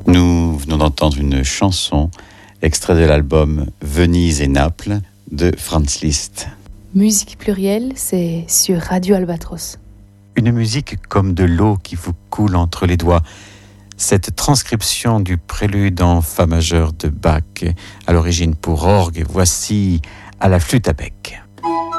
Nous venons d'entendre une chanson, extrait de l'album Venise et Naples de Franz Liszt. Musique plurielle, c'est sur Radio Albatros. Une musique comme de l'eau qui vous coule entre les doigts. Cette transcription du prélude en fa majeur de Bach, à l'origine pour orgue, voici à la flûte à bec.